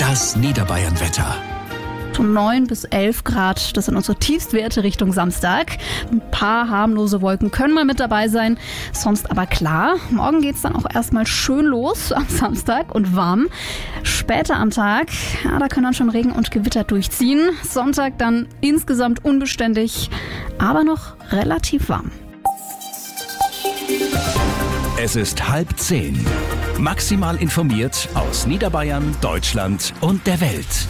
Das Niederbayern-Wetter. 9 bis 11 Grad, das sind unsere Tiefstwerte Richtung Samstag. Ein paar harmlose Wolken können mal mit dabei sein, sonst aber klar. Morgen geht's dann auch erstmal schön los am Samstag und warm. Später am Tag, da können dann schon Regen und Gewitter durchziehen. Sonntag dann insgesamt unbeständig, aber noch relativ warm. Es ist 9:30. Maximal informiert aus Niederbayern, Deutschland und der Welt.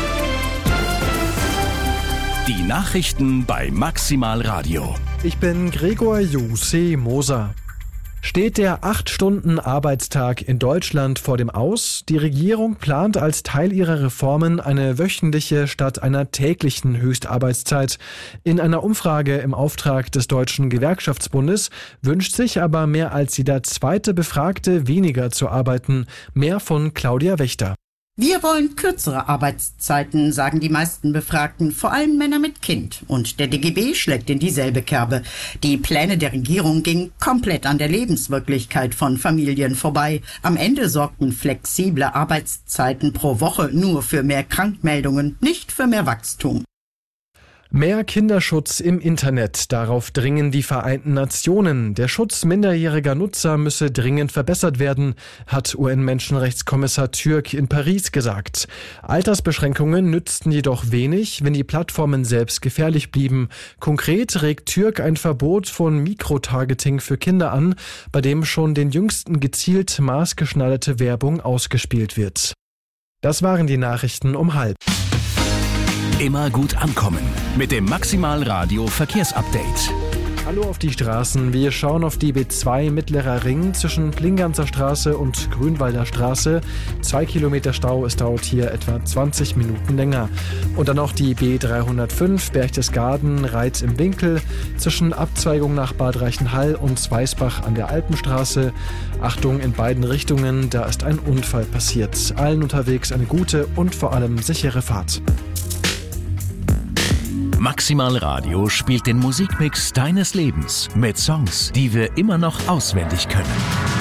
Die Nachrichten bei Maximal Radio. Ich bin Gregor Jussi Moser. Steht der 8-Stunden-Arbeitstag in Deutschland vor dem Aus? Die Regierung plant als Teil ihrer Reformen eine wöchentliche statt einer täglichen Höchstarbeitszeit. In einer Umfrage im Auftrag des Deutschen Gewerkschaftsbundes wünscht sich aber mehr als jeder zweite Befragte weniger zu arbeiten. Mehr von Claudia Wächter. Wir wollen kürzere Arbeitszeiten, sagen die meisten Befragten, vor allem Männer mit Kind. Und der DGB schlägt in dieselbe Kerbe. Die Pläne der Regierung gingen komplett an der Lebenswirklichkeit von Familien vorbei. Am Ende sorgten flexible Arbeitszeiten pro Woche nur für mehr Krankmeldungen, nicht für mehr Wachstum. Mehr Kinderschutz im Internet, darauf dringen die Vereinten Nationen. Der Schutz minderjähriger Nutzer müsse dringend verbessert werden, hat UN-Menschenrechtskommissar Türk in Paris gesagt. Altersbeschränkungen nützten jedoch wenig, wenn die Plattformen selbst gefährlich blieben. Konkret regt Türk ein Verbot von Mikrotargeting für Kinder an, bei dem schon den Jüngsten gezielt maßgeschneiderte Werbung ausgespielt wird. Das waren die Nachrichten um 9:30. Immer gut ankommen mit dem Maximal Radio Verkehrsupdate. Hallo auf die Straßen. Wir schauen auf die B2 Mittlerer Ring zwischen Plinganzer Straße und Grünwalder Straße. 2 Kilometer Stau, es dauert hier etwa 20 Minuten länger. Und dann noch die B305 Berchtesgaden, Reitz im Winkel zwischen Abzweigung nach Bad Reichenhall und Weißbach an der Alpenstraße. Achtung in beiden Richtungen, da ist ein Unfall passiert. Allen unterwegs eine gute und vor allem sichere Fahrt. Maximal Radio spielt den Musikmix deines Lebens mit Songs, die wir immer noch auswendig können.